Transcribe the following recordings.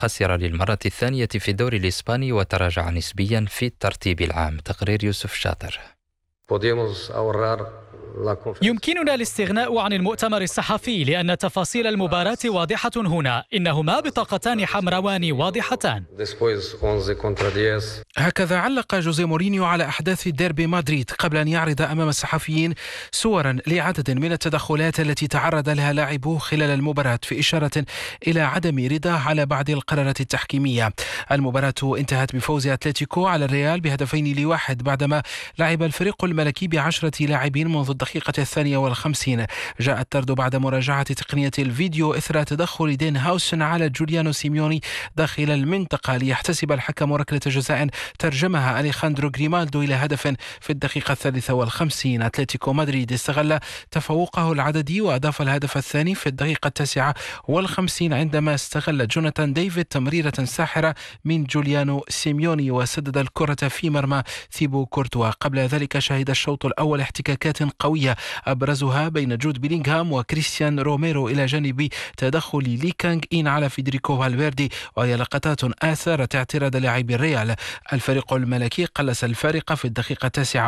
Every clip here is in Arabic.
خسر للمرة الثانية في الدوري الإسباني وتراجع نسبيا في الترتيب العام. تقرير يوسف شاطر. يمكننا الاستغناء عن المؤتمر الصحفي لأن تفاصيل المباراة واضحة هنا. إنهما بطاقتان حمراوان واضحتان. هكذا علق جوزيه مورينيو على أحداث ديربي مدريد قبل أن يعرض أمام الصحفيين صورا لعدد من التدخلات التي تعرض لها لاعبوه خلال المباراة، في إشارة إلى عدم رضاه على بعض القرارات التحكيمية. المباراة انتهت بفوز أتلتيكو على الريال ب2-1 بعدما لعب الفريق الملكي ب10 لاعبين منذ الدقيقة 52. جاء الطرد بعد مراجعة تقنية الفيديو إثر تدخل دين هاوسن على جوليانو سيميوني داخل المنطقة ليحتسب الحكم ركلة جزاء ترجمها أليخاندرو غريمالدو إلى هدف في الدقيقة 53. أتلتيكو مدريد استغل تفوقه العددي وأضاف الهدف الثاني في الدقيقة 59 عندما استغل جوناثان ديفيد تمريرة ساحرة من جوليانو سيميوني وسدد الكرة في مرمى ثيبو كورتوا. قبل ذلك شهد الشوط الأول احتكاكات قوية أبرزها بين جود بيلينغهام وكريستيان روميرو إلى جانب تدخل لي كانغ إن على فيدريكو فالفيردي، وهي لقطات آثارت اعتراض لاعبي الريال. الفريق الملكي قلص الفارق في الدقيقة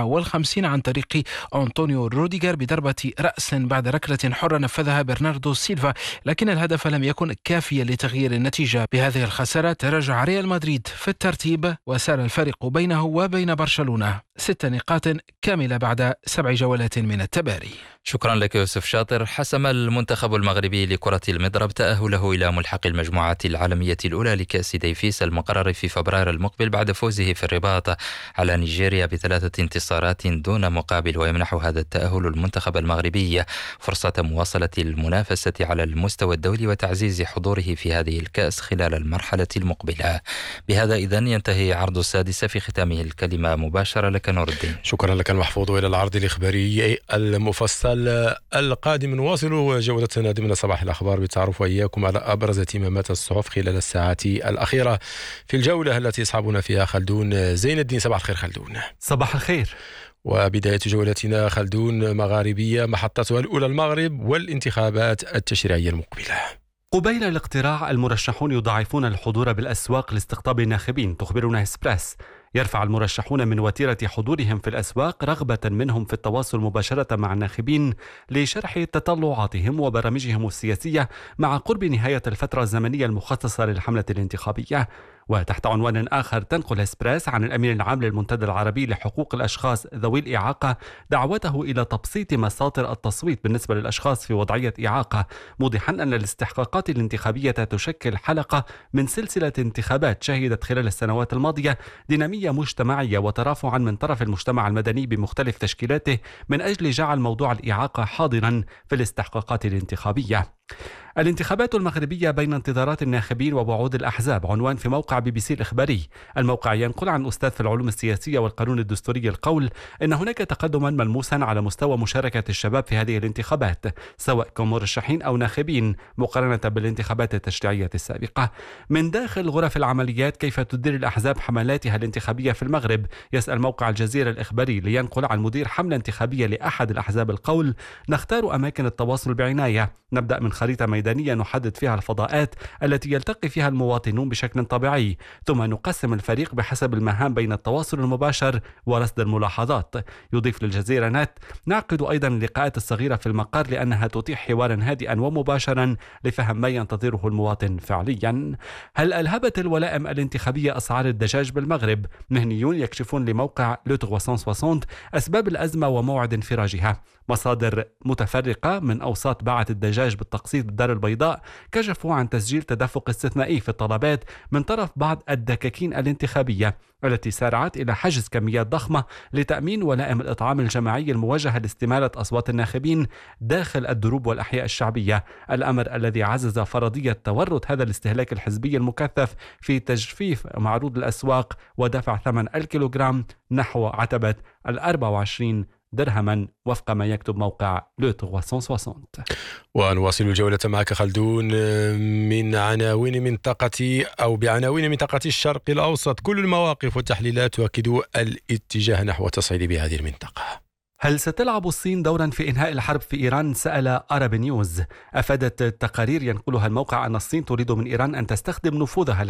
59 عن طريق أنطونيو روديغر بضربة رأس بعد ركلة حرة نفذها برناردو سيلفا، لكن الهدف لم يكن كافيا لتغيير النتيجة. بهذه الخسارة تراجع ريال مدريد في الترتيب وسار الفارق بينه وبين برشلونة 6 نقاط كاملة بعد 7 جولات من التباري. شكرا لك يوسف شاطر. حسم المنتخب المغربي لكرة المضرب تأهله إلى ملحق المجموعات العالمية الأولى لكأس ديفيس المقرر في فبراير المقبل بعد فوزه في الرباط على نيجيريا ب3 انتصارات دون مقابل، ويمنح هذا التأهل المنتخب المغربي فرصة مواصلة المنافسة على المستوى الدولي وتعزيز حضوره في هذه الكأس خلال المرحلة المقبلة. بهذا إذن ينتهي عرض السادسة في ختامه الكلمة مباشرة لك نور الدين. شكرا لك المحفوظ. إلى العرض الإخباري المفصل القادم نواصل جولتنا ضمن صباح الأخبار بالتعرف وإياكم على أبرز اهتمامات الصحف خلال الساعات الأخيرة في الجولة التي يصحبنا فيها خلدون زين الدين. صباح الخير خلدون. صباح الخير. وبداية جولتنا خلدون مغاربية محطتها الأولى المغرب والانتخابات التشريعية المقبلة. قبيل الاقتراع المرشحون يضاعفون الحضور بالأسواق لاستقطاب الناخبين، تخبرنا إسبريس. يرفع المرشحون من وتيرة حضورهم في الأسواق رغبة منهم في التواصل مباشرة مع الناخبين لشرح تطلعاتهم وبرامجهم السياسية مع قرب نهاية الفترة الزمنية المخصصة للحملة الانتخابية. وتحت عنوان آخر تنقل إسبريس عن الأمين العام للمنتدى العربي لحقوق الأشخاص ذوي الإعاقة دعوته إلى تبسيط مصادر التصويت بالنسبة للأشخاص في وضعية إعاقة، موضحا أن الاستحقاقات الانتخابية تشكل حلقة من سلسلة انتخابات شهدت خلال السنوات الماضية دينامية مجتمعية وترافعا من طرف المجتمع المدني بمختلف تشكيلاته من أجل جعل موضوع الإعاقة حاضرا في الاستحقاقات الانتخابية. الانتخابات المغربية بين انتظارات الناخبين ووعود الأحزاب، عنوان في موقع BBC الإخباري. الموقع ينقل عن أستاذ في العلوم السياسية والقانون الدستوري القول إن هناك تقدما ملموسا على مستوى مشاركة الشباب في هذه الانتخابات سواء كمرشحين أو ناخبين مقارنة بالانتخابات التشريعية السابقة. من داخل غرف العمليات كيف تدير الأحزاب حملاتها الانتخابية في المغرب، يسأل موقع الجزيرة الإخباري لينقل عن مدير حملة انتخابية لأحد الأحزاب القول: نختار أماكن التواصل بعناية، نبدأ من خريطة ميدانية نحدد فيها الفضاءات التي يلتقي فيها المواطنون بشكل طبيعي، ثم نقسم الفريق بحسب المهام بين التواصل المباشر ورصد الملاحظات. يضيف للجزيرة نت: نعقد أيضا اللقاءات الصغيرة في المقر لأنها تتيح حوارا هادئا ومباشرا لفهم ما ينتظره المواطن فعليا. هل ألهبت الولائم الانتخابية أسعار الدجاج بالمغرب؟ مهنيون يكشفون لموقع لو 360 أسباب الأزمة وموعد انفراجها. مصادر متفرقة من أوساط باعة الدجاج بالتقسيط بالدار البيضاء كشفوا عن تسجيل تدفق استثنائي في الطلبات من طرف بعض الدكاكين الانتخابية التي سارعت إلى حجز كميات ضخمة لتأمين ولائم الإطعام الجماعي الموجهة لاستمالة أصوات الناخبين داخل الدروب والأحياء الشعبية، الأمر الذي عزز فرضية تورط هذا الاستهلاك الحزبي المكثف في تجفيف معروض الأسواق ودفع ثمن الكيلوغرام نحو عتبة 24 درهما وفق ما يكتب موقع لو 360. ونواصل الجولة معك خلدون من عناوين منطقة أو بعناوين منطقة الشرق الأوسط. كل المواقف والتحليلات تؤكد الاتجاه نحو التصعيد بهذه المنطقة. هل ستلعب الصين دورا في إنهاء الحرب في إيران؟ سأل عرب نيوز. أفادت تقارير ينقلها الموقع أن الصين تريد من إيران أن تستخدم نفوذها